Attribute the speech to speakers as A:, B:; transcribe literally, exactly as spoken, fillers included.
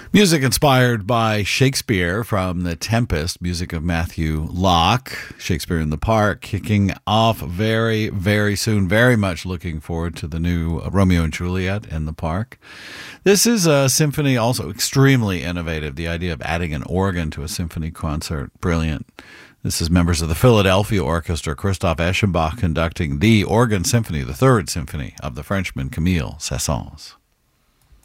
A: Music inspired by Shakespeare from The Tempest, music of Matthew Locke, Shakespeare in the Park, kicking off very, very soon. Very much looking forward to the new Romeo and Juliet in the Park. This is a symphony also extremely innovative. The idea of adding an organ to a symphony concert, brilliant. This is members of the Philadelphia Orchestra, Christoph Eschenbach conducting the Organ Symphony, the third symphony of the Frenchman Camille Saint-Saëns.